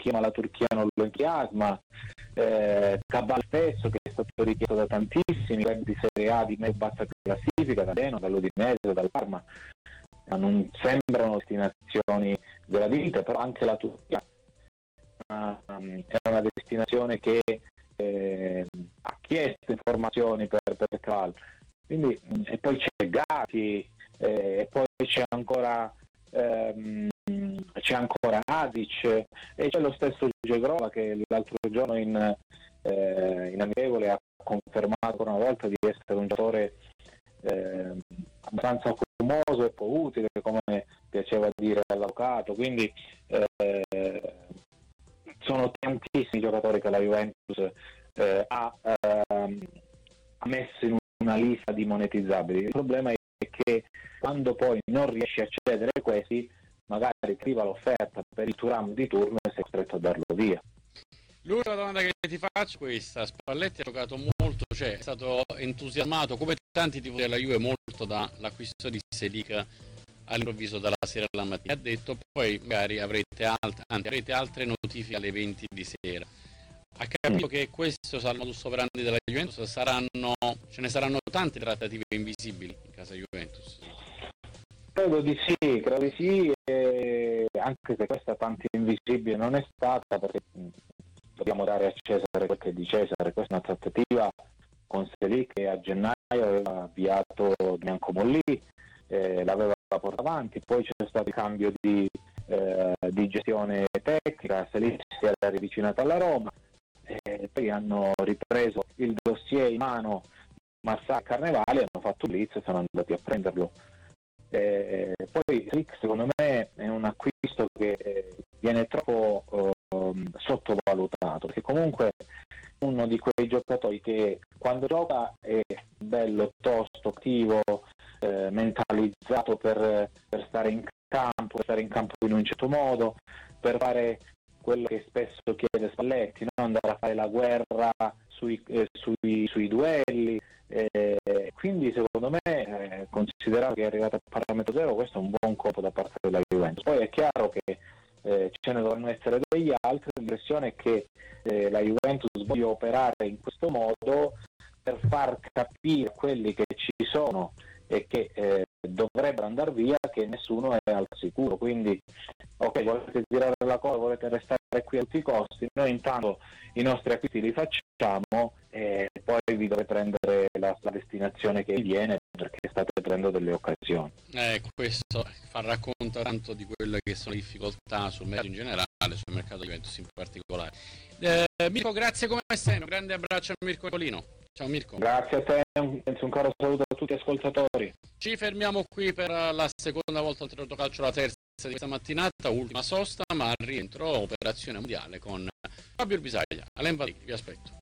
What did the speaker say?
Turchia, ma la Turchia non lo entusiasma, Cabal stesso che è stato richiesto da tantissimi club di Serie A di medio bassa classifica, da Genoa, dall'Udinese, dal Parma, ma non sembrano destinazioni della vita, però anche la Turchia è una destinazione che ha chiesto informazioni per Cabal. Quindi, e poi c'è Gatti, e poi c'è ancora Adic, e c'è lo stesso Gegrova che l'altro giorno in amichevole ha confermato ancora una volta di essere un giocatore abbastanza fumoso e poi utile, come piaceva dire all'avvocato. Quindi sono tantissimi giocatori che la Juventus ha messo in una lista di monetizzabili. Il problema è che quando poi non riesci a cedere questi, magari arriva l'offerta per il Thuram di turno e sei costretto a darlo via. L'ultima domanda che ti faccio è questa: Spalletti ha giocato molto, cioè è stato entusiasmato come tanti tifosi della Juve molto dall'acquisto di Selic all'improvviso dalla sera alla mattina. Ha detto poi magari avrete altre notifiche alle 20 di sera. Ha capito che questo sarà il modus operandi della Juventus? Ce ne saranno tante trattative invisibili in casa Juventus? Credo di sì, anche se questa tanto invisibile non è stata, perché dobbiamo dare a Cesare quel che è di Cesare. Questa è una trattativa con Selic che a gennaio aveva avviato Biancomolli, l'aveva portato avanti, poi c'è stato il cambio di gestione tecnica, Selic si era riavvicinato alla Roma, poi hanno ripreso il dossier in mano Massà e Carnevali, hanno fatto un blitz e sono andati a prenderlo. Poi Selic secondo me è un acquisto che viene troppo sottovalutato, perché comunque è uno di quei giocatori che quando gioca è bello, tosto, attivo, mentalizzato per stare in campo in un certo modo, per fare quello che spesso chiede Spalletti, no? Andare a fare la guerra sui duelli, quindi secondo me, considerato che è arrivato a parametro zero, questo è un buon colpo da parte della Juventus. Poi è chiaro che ce ne dovranno essere degli altri. L'impressione è che la Juventus voglia operare in questo modo per far capire a quelli che ci sono e che dovrebbero andare via che nessuno è al sicuro. Quindi ok, volete tirare la coda, volete restare qui a tutti i costi, noi intanto i nostri acquisti li facciamo e poi vi dovete prendere la destinazione che vi viene, perché state prendendo delle occasioni. Questo fa racconta tanto di quelle che sono le difficoltà sul mercato in generale, sul mercato Juventus in particolare. Mirko, grazie come sempre, un grande abbraccio a Mirko Colino. Ciao Mirko. Grazie a te, un caro saluto a tutti gli ascoltatori. Ci fermiamo qui per la seconda volta al Totocalcio, la terza di questa mattinata, ultima sosta, ma al rientro operazione mondiale con Fabio Bisaglia. Alain Valli, vi aspetto.